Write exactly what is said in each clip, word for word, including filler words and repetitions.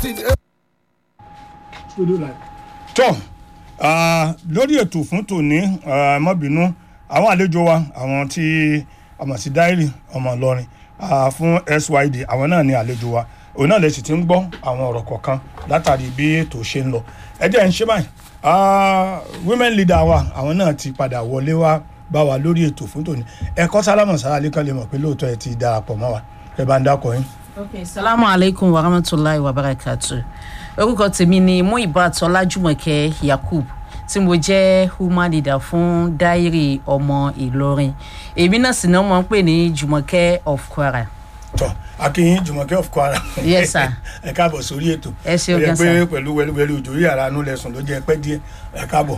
ti dé. tọ́ lórí ètò fún tòní má bínú àwọn àlejò wa àwọn tí ọmọ sí dáírì ọmọ Ìlọrin fún S Y D àwọn náà ní àlejò wa òun náà lè sì ti ń gbọ́ àwọn ọ̀rọ̀ kọ̀ọ̀kan látàrí bí ètò ṣe ń lọ ẹ jẹ́ ń ṣe báyìí women leader wa àwọn náà ti padà wọlé wá bá wa lórí ètò fún tòní ẹ̀kọ́ sálámù sára lẹ́kàn lè mọ̀ pé lóòótọ́ ẹ ti darapọ̀ mọ́ wa ẹ bá ń dákọ̀ yín. ok salamu alaikum wa rahmatulahi wa barakatu orúkọ tèmi ni Muibat Ọlájùmọ̀kẹ́ Yakub tí mo jẹ́ woman leader fún dáírì ọmọ Ìlọrin èmi náà sì náà mọ̀ ń pè ní Jùmọ̀kẹ́ of Kwara. tọ́ akínyìn Jùmọ̀kẹ́ of Kwara. yes sir. ẹ káàbọ̀ sórí ètò. ẹ ṣeun gan sir. ẹ pé pẹ̀lú wẹlúwẹlú òjò yìí ara nù lẹ́sùn ló jẹ́ pẹ́ díẹ̀ ẹ káàbọ̀.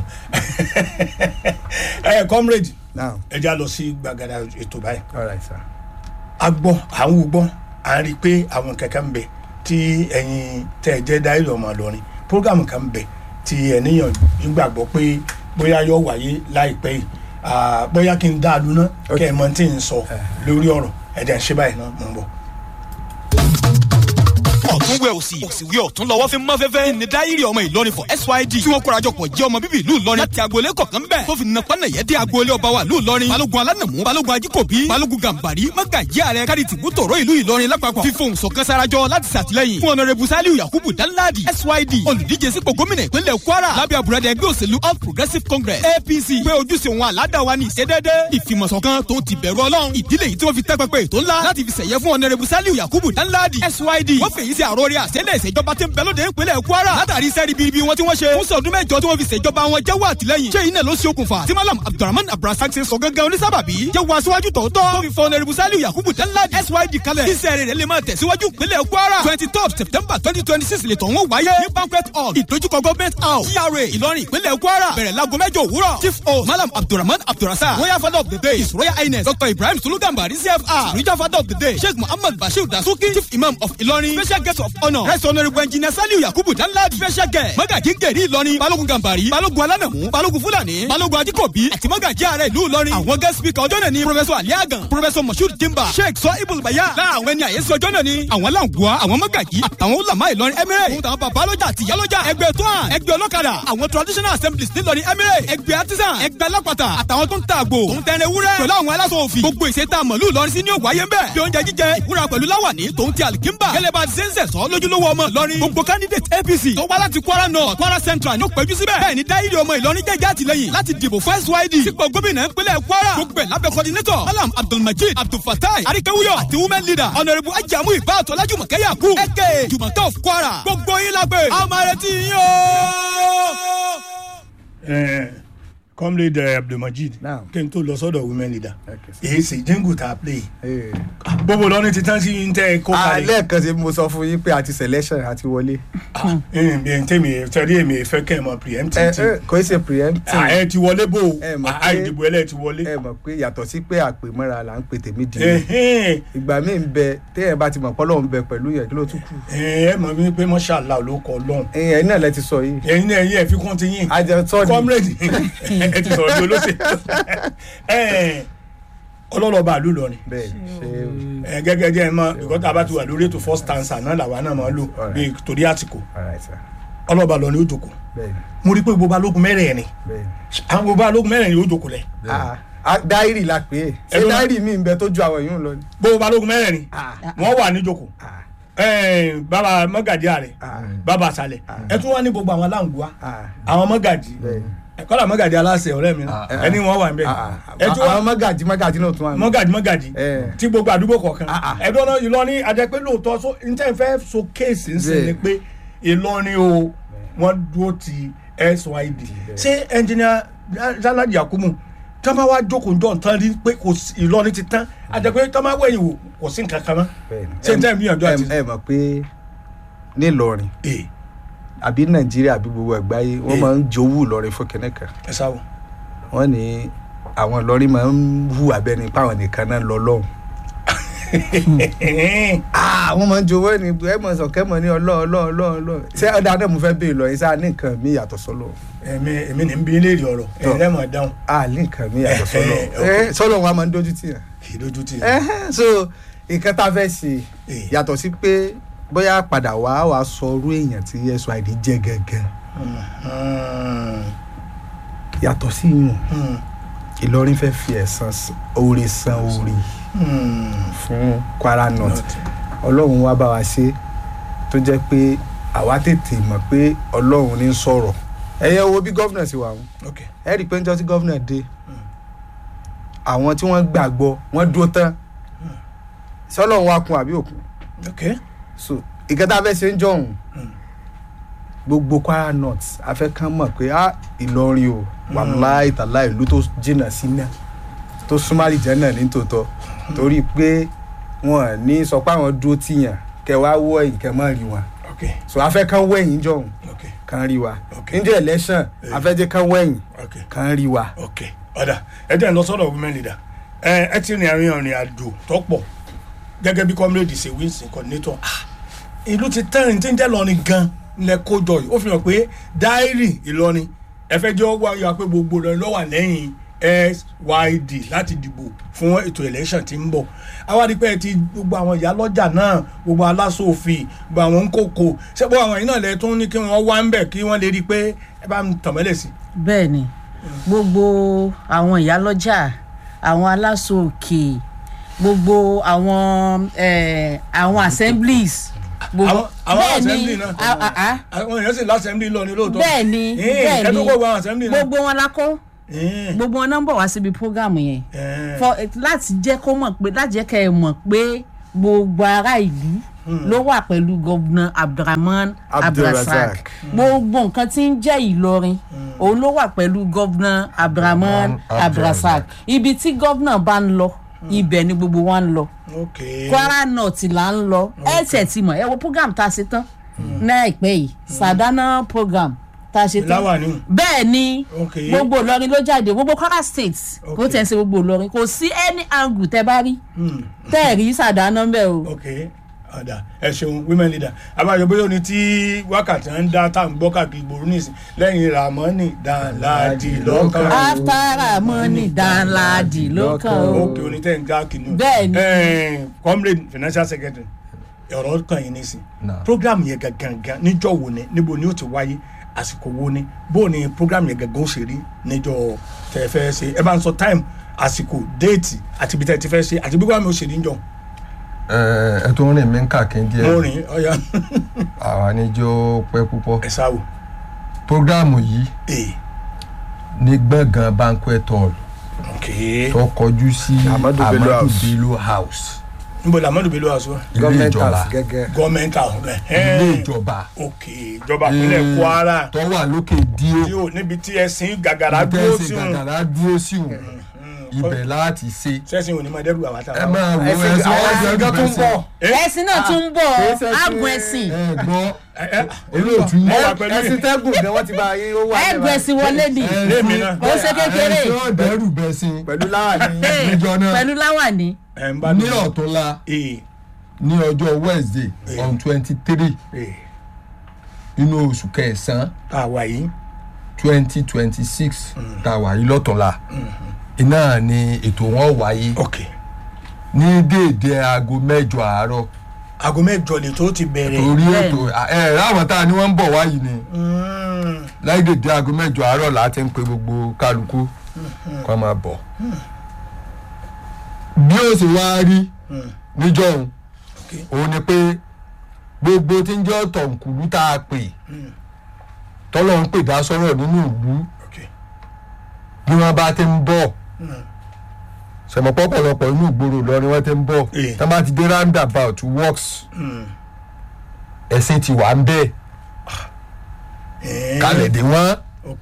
ẹ comrade ẹ já lọ sí gbàgàdà ètò báyìí. all right sir. a gbọ́ à ń wò gbọ́ à ń rí i pé àwọn kankan ń bẹ tí ẹ̀yin tẹ́ ẹ jẹ́ dáírì ọmọ Ìlọrin program kan ń bẹ tí ẹnìyàn gbàgbọ́ pé bóyá yóò wáyé láìpẹ́ yìí bóyá kí n dá a lúná kẹ́ ẹ mọ̀ tí ń sọ lórí ọ̀rọ̀ ẹ̀jẹ̀ ń ṣe báyìí náà mò ń bọ̀. ọ̀tún wẹ̀ òsì òsì wẹ̀ ọ̀tún lọ́wọ́ fi mọ́ fẹ́fẹ́ ní dáírì ọmọ Ìlọrin for S Y D tí wọ́n kóra jọpọ̀ jẹ́ ọmọ bíbí ìlú Ìlọrin láti agboolé kọ̀ọ̀kan bẹ́ẹ̀ tó fi nàpá nàyẹ́ dé agboolé ọba wa ìlú Ìlọrin balógun alánàmú balógun ajíkòbí balógun gàmbàrí mọ́gàjí ààrẹ kárí tìbú tòró ìlú Ìlọrin lápapọ̀ fífohùn ṣọ̀kan sarajọ láti ṣàtìlẹ́yìn fún ọ̀nàrẹ́bù Saliu Yakubu Danladi S Y D olùdíje sípò gómìnà ìpínlẹ̀ Kwara lábẹ́ àbúradà ẹgbẹ́ òṣèlú All Progressives Congress A P C pé ojúṣe wọn àládà wa ní ìṣedédé ìfìmọ̀ṣọ̀kan tó ti bẹ̀rù Ọlọ́run ìdílé yìí tí wọ́n fi tẹ́ pẹpẹ ètò ńlá láti fi ṣẹ̀yẹ fún ọ̀nàrẹ́bù Saliu Yakubu Danladi S Y D wọ́n fèyí sí àròrí àṣẹlẹ̀ ìṣèjọba tí ń bẹ lóde ìpínlẹ̀ Kwara látàrí iṣẹ́ ribiribi wọn tí wọ́n ṣe fún sọdún mẹ́jọ tí wọ́n fi ṣèjọba wọn jẹ́wọ́ àtìlẹ́yìn ṣé iná ló ṣe okùnfà tí Malam Abdulrahman Abrasak ṣe sọ gángan onísábàbí jẹ́wọ́ aṣíwájú tòótọ́ tó fi fọ ọ̀nàrẹ́bù Saliu Yakubu Danladi S Y D kalẹ̀ iṣẹ́ rẹ̀ lè máa tẹ̀síwájú ìpínlẹ̀ Kwara twenty third September twenty twenty six lè tọ̀hún wáyé ní banquet hall ìdójúkọ government house G R A Ìlọrin ìpínlẹ̀ Kwara bẹ̀rẹ̀ láago mẹ́jọ òwúrọ̀ chief o Malam Abdulrahman Abdulrasaq royal father of the day his royal highness Doctor Ibrahim Sulu Gambari C F R spiritual father of the day Sheikh Muhammad Bashir Dasuki chief imam of Ìlọrin special guest of honour rest honourable engineer Saliu Yakubu Danladi special guest mọ́gàjí gẹ̀rí Ìlọrin balógun Gambari balógun alánàmú balógun Fúlàní balógun ajíkòbí àti mọ́gàjí ààrẹ ìlú Ìlọrin àwọn guest speaker ọjọ́ náà ni professor Ali Agan professor Moshood Jimba Sheikh Sọ Ibul Baya lára àwọn ẹni àyẹ́sí ọjọ́ náà ni àwọn làǹgùá àwọn mọ́gàjí àtàwọn ulama Ìlọrin Emirate fún tàwọn bàbá lọ́jà àti ìyá lọ́jà ẹgbẹ́ tóhàn ẹgbẹ́ ọlọ́kadà àwọn traditional assemblies nílọrin Emirate ẹgbẹ́ artisan ẹgbẹ́ alápàtà àtàwọn tó ń ta àgbò tó ń tẹrẹ wúrẹ́ pẹ̀lú àwọn aláṣọ òfì gbogbo ìṣètà mọ̀lú Ìlọrin sí ní òwáyé ń bẹ̀ bí oúnjẹ jíjẹ ìwúra pẹ̀lú láwàní tó ń ti àlìkínbà gẹ́lẹ́ bá ti ṣe ń sẹ̀sọ́ lójúlówó ọmọ Ìlọrin gbogbo candidate A P C tó wá láti Kwara North Kwara Central ní ó péjú síbẹ̀ bẹ́ẹ̀ ni dáírì ọmọ Ìlọrin jẹ́jẹ́ àtìlẹ́yìn láti dìbò fún S Y D sípò gómìnà ìpínlẹ̀ Kwara gbogbo ẹ̀ lábẹ́ coordinator Malam Abdulmajid Abdulfatai Arikewuyo àti women leader honourable Ajamu Ibat Ọlájùmọ̀kẹ́ Yakub aka Jùmọ̀kẹ́ of Kwara gbogbo yín lágbè àmàrẹ́tì yín o. comrade Abdulmajid kí n tó lọ sọ́dọ̀ women leader èyí sì jíngù tá a play gbogbo lọ́ní ti tán sí ń tẹ́ kó kalẹ̀. alẹ́ kan ṣe mo sọ fún yín pé àti selection àti wọlé. tèmi tẹ̀lé èmi fẹ́ kẹ́ ẹ̀ mọ preempting. kò í ṣe preempting. ẹ ti wọlé bò àìdìbò ẹ ti wọlé. ẹ mọ̀ pé yàtọ̀ sí pé àpèmọ́ra là ń pè tèmi dì í. ìgbà míì ń bẹ téèyàn bá ti mọ̀ pọ́lọ́ ń bẹ pẹ̀lú yẹn kí ló tún kù. ẹ mọ̀ mi pé mọ́ṣáláà ló kọ lọ́hùn. ẹ̀yin náà lẹ ti sọ yìí. ẹ̀yin náà ẹ̀yin ẹ̀ fi kún ti yín. àjẹsọ́ ni comrade ẹ ti sọ̀rọ̀ bí olóṣèlú ọlọ́lọ́ba àlú lọ́rin gẹ́gẹ́ jẹ́ ẹ mọ́ ìkọ́ta bá ti wà lórí ètò first stanza náà làwa náà máa lò bí torí àsìkò ọlọ́ba lọ́rin ó jókòó mo rí pé gbogbo balógun mẹ́rẹ̀ẹ̀rin àwọn gbogbo balógun mẹ́rẹ̀ẹ̀rin ó jókòó lẹ̀. dáírì la pé ṣé dáírì mi ń bẹ tó ju àwọn yìí ń lọ ni. gbogbo balógun mẹ́rẹ̀ẹ̀rin wọ́n wà ní jókòó bàbá mọ́gàjí ààrẹ bàbá àṣàlẹ̀ ẹ tún wá ní gbogbo àwọn aláǹgbá àwọn mọ́gàjí kọ́lá mọ́gàjí aláṣẹ ọ̀rẹ́ mi náà ẹni wọ́n wà níbẹ̀. àwọn mọ́gàjí mọ́gàjí náà tún wà. mọ́gàjí mọ́gàjí tí gbogbo àdúgbò kọ̀ọ̀kan ẹ̀dọ́ náà Ìlọrin àjẹpẹ́ lóòótọ́ so njẹ́ fẹ́ so kéèsì ń sìn ni pé Ìlọrin o wọ́n dúró ti S Y D ṣé ẹnjìnìá Danladi Yakubu tí wọ́n bá wá jókòó jọ̀ tán rí pé Ìlọrin ti tán àjẹpẹ́ tí wọ́n bá wẹ̀yìn wò kò sí nǹkan kan mọ́ ṣé njẹ́ ìgbìyànjú àti. ẹ mọ̀ pé ní Ìlọrin àbí Nàìjíríà àbí gbogbo àgbáyé wọ́n máa ń jowú Ìlọrin fún kẹ́nẹ́kan. ẹ sáwọ. wọ́n ní àwọn Ìlọrin máa ń hu abẹ́ni páwọn nìkan náà lọ lọ́hùn. wọ́n máa ń jowó ẹni ẹ mọ̀ sọ kẹ́mọ̀ ní ọlọ́ ọlọ́ ọlọ́ ọlọ́ ṣé ọ̀dà náà mo fẹ́ bèèrè lọ yìí sáà ní nǹkan mi yàtọ̀ sọ́lọ́. èmi èmi ní bí léèrè ọ̀rọ̀ ẹ̀ ẹ̀ mọ̀ dáhùn. a ní nǹkan mi yàtọ̀ sọ́lọ́ sọ́lọ́ wọn a máa ń dójú tì yàn. kì í dójú tì yàn. so nǹkan tá a fẹ́ ṣe yàtọ̀ sí pé bóyá padà wá wá sọ orú èèyàn tí S Y D jẹ́ gẹ́gẹ́ yàtọ̀ sí yùn Ìlọrin fẹ́ fi ẹ̀san oore san oore fún Kwara North Ọlọ́run wá bá wa ṣe tó jẹ́ pé àwa tètè mọ̀ pé Ọlọ́run ní sọ̀rọ̀ ẹ̀yẹ wo bí gọ́vnà sì wà wọn ẹ rí i pé níjọ́ tí gọ́vnà dé àwọn tí wọ́n gbàgbọ́ wọ́n dúró tán sọ́lọ́run wá kun àbí òkun so ìkẹta fẹ́ ṣe ń jọ̀hún gbogbo Kwara North afẹ́ kan mọ̀ pé ah Ìlọrin o wàláì tàláì ìlú tó jìnnà sí náà tó súnmọ́ àlìjẹ́ náà ní tòótọ́ torí pé wọn ní sọ pé àwọn dúró tìyàn kẹ wá wọ ẹ̀yìn kẹ mọ́ rí wọn so afẹ́ kan wọ ẹ̀yìn jọ̀hún kan rí wa níjẹ́ election afẹ́ jẹ́ kan wọ ẹ̀yìn kan rí wa. ọ̀dà ẹ jẹ́ ń lọ sọ́dọ̀ women leader ẹ ẹ ti rìn àárín ọ̀rìn àjò tó pọ̀ gẹ́gẹ́ bí comrade ṣe wíńsì coordinator ìlú ti tẹ́rìn tí ń jẹ́ lọ́rin gan lẹ kójọ yìí ó fi hàn pé dáírì Ìlọrin ẹ fẹ́ jẹ́ ọgbà yọ pé gbogbo rẹ̀ ló wà lẹ́yìn S Y D láti dìbò fún ètò election tí ń bọ̀ àwárí pé ti gbogbo àwọn ìyá lọ́jà náà gbogbo aláṣòfin gbogbo àwọn nkókò ṣé gbogbo àwọn yìí náà lẹ tún ní kí wọ́n wá ń bẹ̀ kí wọ́n lè rí i pé ẹ bá ń tàn mẹ́lẹ̀ sí. bẹ́ẹ̀ ni gbogbo àwọn ìyá lọ́jà àwọn aláṣòkè gbogbo àwọn àwọn assemblies àwọn assembly náà àwọn èèyàn sì l'assembly lọ ní lóòótọ́ bẹ́ẹ̀ ni bẹ́ẹ̀ ni gbogbo wọn la kó gbogbo wọn náà ń bọ̀ wá síbi program yẹn láti jẹ́ kó mọ̀ pé láti jẹ́ kẹ́ ẹ mọ̀ pé gbogbo ará ìlú ló wà pẹ̀lú gọ́vnà Abdulrahman Abdulrasaq gbogbo nǹkan tí ń jẹ́ Ìlọrin òun ló wà pẹ̀lú gọ́vnà Abdulrahman Abdulrasaq ibi tí gọ́vnà bá ń lọ ibẹ̀ ni gbogbo wa ń lọ Kwara North là ń lọ ẹ tẹ̀ tí mọ̀ ẹ wo program tá a ṣe tán náà ìpẹ́ yìí Sàdánà program tá a ṣe tán bẹ́ẹ̀ ni gbogbo Ìlọrin ló jáde gbogbo Kwara State kò tẹ̀ sí gbogbo Ìlọrin kò sí any angle tẹ́ bá rí tẹ́ ẹ̀ rí Sàdánà bẹ́ẹ̀ o. ọ̀dà ẹ ṣeun women leader abájọ bóyá ní tí wákàtí ń dá tá à ń gbọ́ káàkiri ìgboro nísìn lẹ́yìn Ramoni Danladi lọ́kàn. after Ramoni Danladi lọ́kàn o. ókè onítẹ̀ ń já kìnnìún. bẹ́ẹ̀ ni. comrade financial secretary ọ̀rọ̀ kan yìí nísìn program yẹn gangan níjọ́ wo ni níbo ni ó ti wáyé àsìkò wo ni bó ni program yẹn gangan ó ṣe rí níjọ́ tẹ́ fẹ́ ṣe ẹ bá ń sọ time àsìkò déètì àti ibi tẹ́ ti fẹ́ ṣe àti bí wàá ó ṣe rí níjọ́. ẹ tó ń rìn mí ń kàkín díẹ̀ mo rìn ọ̀ya. àwa níjó pẹ́ púpọ̀. ẹ sáwò. programu yìí ní gbọ̀ngàn banquet hall tó kọjú sí Amadu Bello house. níbo la Amadu Bello house wa. ilé ìjọba gọọmenti house. ilé ìjọba. ok ìjọba ìpínlẹ̀ Kwara. tó wà lókè díò. díò níbi tí ẹ̀sìn gàgàrà dúró sí wọn. gàgàrà dúró sí wọn. ibẹ̀ láti ṣe. sẹ́sìn òní máa dẹ́rù àwọn àtàwọn. ẹ máa wo ẹsìn ẹsìn kan tún bọ̀. ẹsìn náà tún bọ̀ àgùn ẹsìn. ẹ gbọ́ olóòtú yìí. ẹsìn tẹ́gùn ni wọ́n ti bá yín ó wà. ẹgbẹ́ ẹsìn wọlé ni ó ṣe kékeré. ẹsìn ọ̀dẹ́rù bẹ́sìn. pẹ̀lú láwàní. níjọ náà pẹ̀lú láwàní. ní ọ̀túnla ní ọjọ́ Wednesday on twenty three inú oṣù kẹsàn-án àwa yìí twenty twenty six tàwa yìí lọ́tọ̀ọ̀la iná ni ètò wọn wáyé ní déédé aago mẹ́jọ àárọ̀. aago mẹ́jọ lè tó ti bẹ̀rẹ̀. torí ètò ẹ ráwọn tá a ní wọ́n ń bọ̀ wáyé ni láì déédé aago mẹ́jọ àárọ̀ láti ń pe gbogbo kálukú kó máa bọ̀. bí ó sì wá rí níjọ́ òun òun ni pé gbogbo tí ń jẹ́ tọ̀nkùlú tá a pè tọ́lọ́ ń pè dá sọ́rọ̀ nínú ìlú bí wọ́n bá ti ń bọ̀ sẹ̀mọ̀pọ̀ pọ̀lọpọ̀ inú ìgboro lọ ni wọ́n ti ń bọ̀ tí wọ́n bá ti dé roundabout works ẹ̀sìn ti wà ń bẹ̀ kálẹ̀ dé wọ́n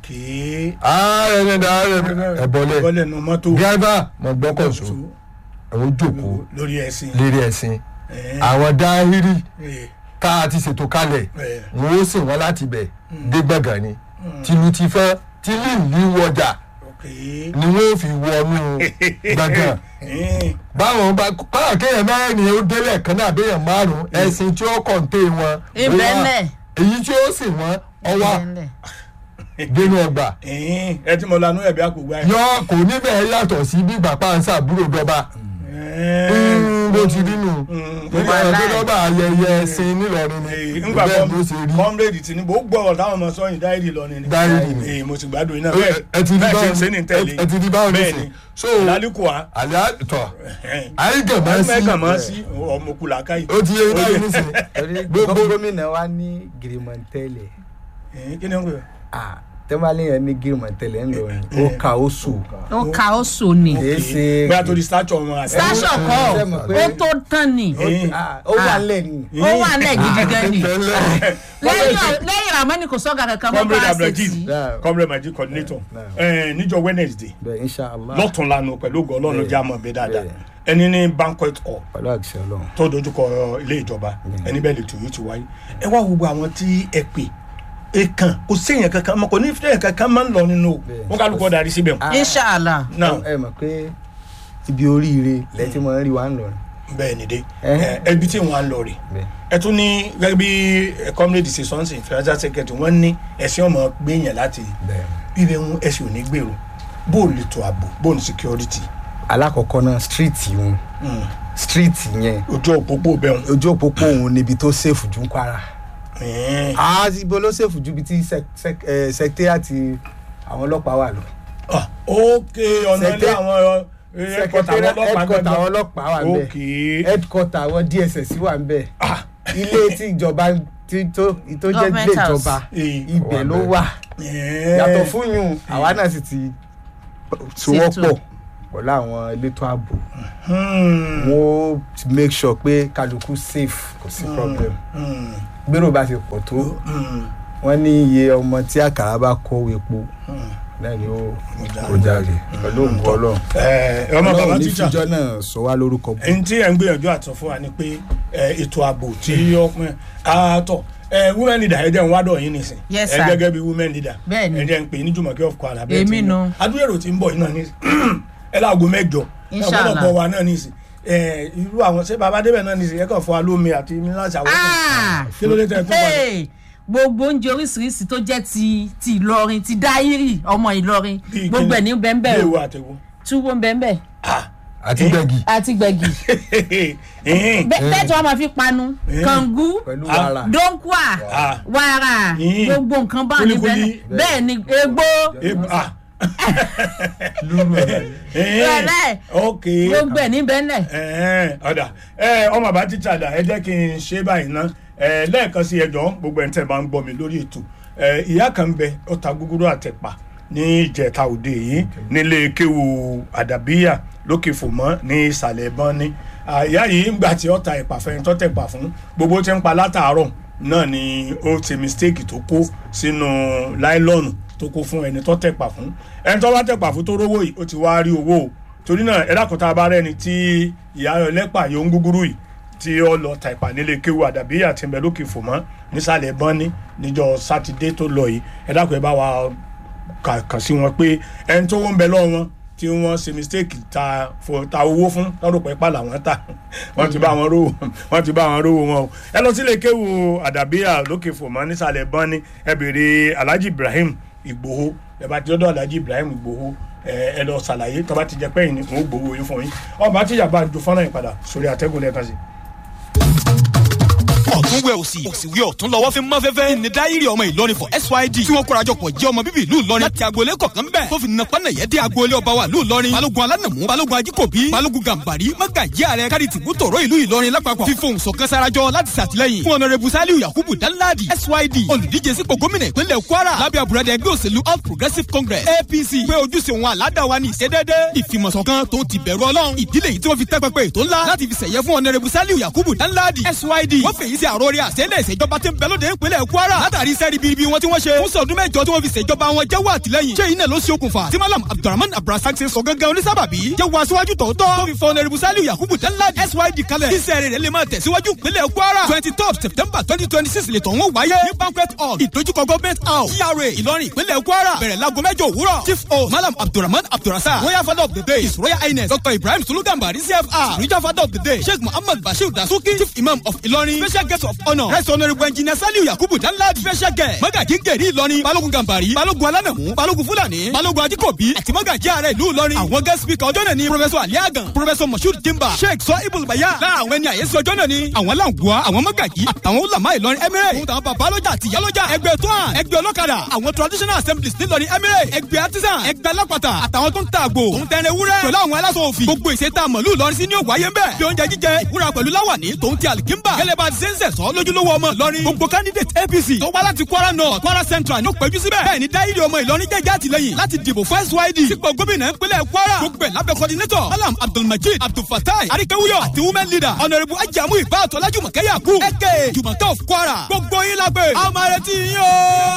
ẹ̀bọ̀lẹ̀ gíráìbà mọ̀ gbọ́kànṣó àwọn jókòó lórí ẹ̀sìn àwọn dáhírì tá a ti ṣètò kalẹ̀ wọ́n ó sìn wọ́n láti bẹ̀ dé gbọ̀ngàn ni tìlù ti fẹ́ tìlù ìlú wọjà ni wọ́n fi wọnú gbọ̀ngàn báwọn bá báwọn kéèyàn mẹ́rin ni ó délẹ̀ kan náà béèyàn márùn-ún ẹ̀sìn tí ó kọ̀ǹté wọn èyí tí ó sì wọ́n ọwá dénú ọgbà. ẹ tí mo lanú ẹ̀bí àkùgbà yẹn. yọ kò níbẹ̀ yàtọ̀ sí bí bàbá ń sàbúrò dọ́ba bó ti rí nù nígbà tó lọ́ba ayẹyẹ sin nílọrin ni nígbà bẹ́ẹ̀ ló ṣe rí. comrade Tinubu ó gbọ́ táwọn ọmọ sọ́yìn dáìrì lọ́ni ni Dáírì ni. Eh, mo ti gbádùn iná ẹ ẹ ti di bẹ́ẹ̀ ṣe ń báwọn ṣe ní tẹ̀lé ẹ ti di báwọn bẹ́ẹ̀ nísìn ni so lálùkùá àlẹ́ àtọ̀ àyíkàn mẹ́gàn máa mọ́ sí sí ọmọkùnrin àkáyì. ó ti yé báyìí nísìn torí gbogbo gómìnà wa ní gírímọ̀ntẹ́lẹ̀ kí ni wọ́n pè é. tẹ́málẹ̀ yẹn ní gírímọ̀ntẹ́lẹ̀ ńlọrin ó ka ó sò ó ka ó so ni kìí ṣe bóyá torí statue ọmọ àti. station kọ́ ṣe mọ̀ pé- ó tó tán ni ó wà lẹ́nu. ó wà lẹ̀ gidi gan ni tẹ́lẹ̀ lẹ́yìn lẹ́yìn ramani kò sọ́gà kankan mọ́ comrade bá a ṣe abdulrajid sí. Yeah. comrade majid coordinator Yeah. Eh, níjọ́ Wednesday bẹ́ẹ̀ inshallah lọ́tún lanu pẹ̀lú ògo Ọlọ́run Bẹ́ẹ̀. jẹ́ àmọ́ bẹ́ẹ̀ dáadáa Bẹ́ẹ̀. ẹni ní banquet hall pẹ̀lú àṣẹ Ọlọ́run. tó dojúkọ ilé ìjọba ẹni bẹ́ẹ̀ lè tù yóò ti wáyé ẹ wá gbogbo àwọn tí ẹ pè é kàn kò séèyàn kankan mọ kò ní fẹ́ẹ̀ kankan máa ń lọ nínú o Bẹ́ẹ̀. wọn kálukọ darí síbẹ̀ Ah. inshallah náà ẹ mọ̀ pé ibi oríire lẹ́tí mọ̀ ń rí wa ń lọrin. bẹ́ẹ̀ ni dé Eh. ẹ ẹbí tí wọn á lọ rè Bẹ́ẹ̀. ẹ tún ní gẹ́gẹ́ bí ẹ comrade ṣe sọ́nsìn financial secretary wọ́n ní ẹ̀sìn ọmọ gbẹ̀yàn láti Bẹ́ẹ̀. bíbẹ̀ ń ẹ̀sìn ò ní gbèrò bóòlù ètò ààbò bóòlù security alákọ̀ọ́kọ́ náà street wọn Mm. street yẹn ojú òpópó bẹ́ẹ̀ ojú òpópó òun níbi tó safe jù ń Kwara. ń ah ibo ló safe jù bí tí secretariat àwọn ọlọ́pàá wà lọ. ah ok ọ̀nà ilé Secretary- àwọn ẹ̀ẹ́dẹ́gbọ̀ta àwọn ọlọ́pàá headquarter àwọn ọlọ́pàá wà ń ok bẹ̀ headquarter àwọn D S S wà ń bẹ̀ ah ilé tí ìjọba tí tó tó jẹ́ Government ilé house. ìjọba Eh. ibẹ̀ ló wà yàtọ̀ fún yùn àwa náà sì ti sowọ́pọ̀ pẹ̀lú àwọn elétò ààbò Hmm. wọ́n make sure pé kálukú safe kò sí problem Hmm. gbèrò bá ti pọ̀ tó Hmm. wọ́n ní iye ọmọ tí àkàrà bá kó epo Hmm. náà ni ó jáde. kó jáde pẹ̀lú ògùn Ọlọ́run ẹ ọmọ bàbá Ọlọ́run ní tíjà fíjọ́ náà sọ wá lórúkọ bú. ẹni tí ẹ ń gbìyànjú àtọ fún wa ni pé ẹ, ètò ààbò tí ọkùnrin àtọ ẹ women leader ẹ jẹ́ ń wádọ̀ yín nìsín Yes, ẹ sir. gẹ́gẹ́ bí women leader Bẹ́ẹ̀ni. ẹ jẹ́ ń pè ní Jùmọ̀kẹ́ of Kwara bẹ́ẹ̀ Èmi tí nu. adúlẹ̀rò tí ń bọ̀ yín náà ní ẹ láago mẹ́jọ Inshallah. ọ̀pọ̀lọpọ̀ wa náà nìsín ẹ irú àwọn ṣé bàbá débẹ̀ náà nìsín ẹ kàn fún wa lómi àti mílíọ̀nù àwọn Ah! kí ló dé tẹ̀ tó padà. Hey! gbogbo oúnjẹ oríṣiríṣi tó jẹ́ ti ti Ìlọrin ti Dáírì ọmọ Ìlọrin Bíi gbogbo ẹ̀ ní kíni? bẹ́ńbẹ́ Bí o èwo àtẹ̀wò. túwó ń bẹ́ńbẹ́ àti gbẹ̀gì àti gbẹ̀gì Ẹ̀hìn. Bẹ́- bẹ́ẹ̀ tí wọ́n máa fi panu Eh. kàngú pẹ̀lú Ah. wàrà dóńkùà Ah. wàrà Mm. gbogbo nǹkan bá ní Kúlíkúlí. bẹ́ẹ̀ bẹ́ẹ̀ ni egbò Ẹ- ah. lúrú ẹ̀ Ẹ̀hìn. Bẹ́ẹ̀. ok gbogbo ẹ̀ ní bẹ́ńlẹ̀ Ẹ̀hẹ́n, ọ̀dà ẹ ọmọ àbá tíṣà dà ẹ jẹ́ kí n ṣe báyìí ná ẹ lẹ́ẹ̀kan sí ẹjọ́ gbogbo ẹ̀ ń tẹ̀ máa ń gbọ́ mi lórí ètò ẹ ìyá kan bẹ ó ta gúgúrú àtẹ̀pà ní ìjẹta òde yìí nílé kéwu àdàbíyà lókè fòmọ́ ní ìsàlẹ̀ ẹ̀bọ́n ní ìyá yìí ń gbà tí ó ta ẹ̀pà fẹ́ni tó tẹ̀pà fún gbogbo tí ń pa látàárọ̀ náà ni ó ti mistake tó kó sínú láìlọ́ọ̀nù tó kó fún ẹni tó tẹ̀pà fún ẹni tó bá tẹ̀pà fún tó rówó yìí ó ti wá rí owó o torí náà ẹ dákun tá a bá rẹni tí ìyá ọlẹ́pà yóò ń gúgúrú yìí tí ó lọ ta ìpà nílé kéwu àdàbíyà tí ń bẹ lókè fòmọ́ nísàlẹ̀ bọ́ní níjọ́ sátidé tó lọ yìí ẹ dákun ẹ bá wa kà kàn sí wọn pé ẹni tó ń bẹ lọ́wọ́ wọn tí wọ́n ṣe mistake ta fo ta owó fún lọ́dún pẹ́pà làwọn ta wọ́n ti bá wọn rówó wọ́n ti bá wọn rówó wọn o ẹ lọ sílé kéwu àdàbíyà lókè fòmọ́ nísàlẹ̀ bọ́ní ẹ béèrè Alhaji Ibrahim Ìgbòho ẹ bá ti dọ́dọ̀ Alhaji Ibrahim Ìgbòho ẹ ẹ lọ ṣàlàyé tó bá ti jẹ pẹ́yìn ni òun gbowó yín fún yín ọba tí yàgbá ju fọ́nrán yìí padà sórí àtẹ́gùn lẹ́ẹ̀kan sí. ọ̀tún wẹ̀ òsì òsì wẹ̀ ọ̀tún lọ́wọ́ fi mọ́ fẹ́fẹ́ ní dáírì ọmọ Ìlọrin for S Y D tí wọ́n kórajọ pọ̀ jẹ́ ọmọ bíbí ìlú Ìlọrin láti agboolé kọ̀ọ̀kan bẹ́ẹ̀ tó fi nà pánà yẹ́ dé agboolé ọba wa ìlú Ìlọrin balógun alánàmú balógun ajíkòbí balógun gàmbàrí mọ́gàjí ààrẹ kárí tìbútòrò ìlú Ìlọrin lápapọ̀ fífohùn ṣọ̀kan sarajọ láti ṣàtìlẹ́yìn fún ọ̀nàrẹ́bù Saliu Yakubu Danladi S Y D olùdíje sípò gómìnà ìpínlẹ̀ Kwara lábẹ́ àbúradà ẹgbẹ́ òṣèlú All Progressive Congress A P C pé ojúṣe wọn àládà wa ní ìṣedédé ìfìmọ̀ṣọ̀kan tó ti bẹ̀rù Ọlọ́run ìdílé yìí tí wọ́n fi tẹ́ pẹpẹ ètò ńlá láti fi ṣẹ̀yẹ fún ọ̀nàrẹ́bù Saliu Yakubu Danladi S Y D wọ́n fèyí sí àròrí àṣẹlẹ̀ ìṣèjọba tí ń bẹ lóde ìpínlẹ̀ Kwara látàrí iṣẹ́ ribiribi wọn tí wọ́n ṣe fún sọdún mẹ́jọ tí wọ́n fi ṣèjọba wọn jẹ́wọ́ àtìlẹ́yìn ṣé iná ló ṣe okùnfà tí Malam Abdulrahman Abrasak ṣe sọ gángan onísábàbí jẹ́wọ́ aṣíwájú tòótọ́ tó fi fọ ọ̀nàrẹ́bù Saliu Yakubu Danladi S Y D kalẹ̀ iṣẹ́ rẹ̀ lè máa tẹ̀síwájú ìpínlẹ̀ Kwara twenty third September twenty twenty six lè tọ̀ wọ́n wáyé ní banquet hall ìdójúkọ government house C R A Ìlọrin ìpínlẹ̀ Kwara bẹ̀rẹ̀ láago mẹ́jọ òwúrọ̀ chief host Malam Abdulrahman Abdulrasaq royal father of the day his royal highness Doctor Ibrahim Sulugambari C F R spiritual father of the day Sheikh Muhammad Bashir Dasuki chief imam of Ìlọrin special guest of honour right honourable engineer Saliu Yakubu Danladi special guest Magaji Ngeri Ìlọrin Balógun Gàmbàrí Balógun Alánàmú Balógun Fúlàní Balógun Ajíkòbí àti Magaji ààrẹ ìlú Ìlọrin àwọn guest speaker ọjọ́ náà ni professor Ali Agan professor Moshood Jimba sheikh sọ ibùl baya lára àwọn ẹni àyẹ́sí ọjọ́ náà ni àwọn làǹgùwà àwọn Magaji àtàwọn ulama Ìlọrin Emirate fún tàwọn bàbá lọ́jà àti ìyálọ́jà ẹgbẹ́ tóhàn ẹgbẹ́ ọlọ́kadà àwọn traditional assemblies nílọrin Emirate ẹgbẹ́ artisan ẹgbẹ́ alápàtà àtàwọn tó ń ta àgbò tó ń tẹrẹ wúrẹ́ pẹ̀lú àwọn aláṣọ òfì gbogbo ìṣètà mọ̀lú Ìlọrin sí ní òwáyé ń bẹ̀ bí oúnjẹ jíjẹ ìwúra pẹ̀lú láwàní tó ń ti àlìkínbà gẹ́lẹ́ bá ti ṣe ń sẹ̀sọ́ lójúlówó ọmọ Ìlọrin gbogbo candidate A P C tó wá láti Kwara North Kwara Central ní ó péjú síbẹ̀ bẹ́ẹ̀ ni dáhìrì ọmọ Ìlọrin jẹ́jẹ́ àtìlẹ́yìn láti dìbò fún S Y D sípò gómìnà ìpínlẹ̀ Kwara gbogbo ẹ̀ lábẹ́ coordinator Malam Abdulmajid Abdulfatai Arikewuyo àti women leader honourable Ajamu Ibaat Ọlájùmọ̀kẹ́ Yakub aka Jùmọ̀kẹ́ of Kwara gbogbo yín lágbè àmàrètí yín o.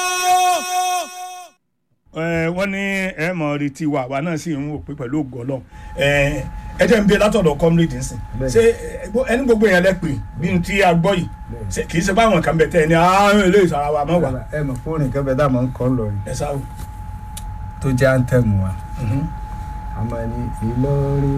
wọ́n ní ẹ mọ̀ rí tiwa àwa náà sì ń wò pé pẹ̀lú ògo Ọlọ́run ẹ jẹ́ ń bí látọ̀dọ̀ comrade nsìn ṣé ẹni gbogbo yẹn lẹ́pẹ́ bí n tí a gbọ́ yìí kì í ṣe báwọn kan bẹ̀ tẹ́ ẹni àwọn eléyìí sara wa mọ́ wa. ẹ mọ̀ fóònù kan bẹ̀ dá mọ̀ ń kọ́ lọ́rin ẹ sáwọ́ tó jẹ́ anthem wa àmọ́ ní Ìlọrin.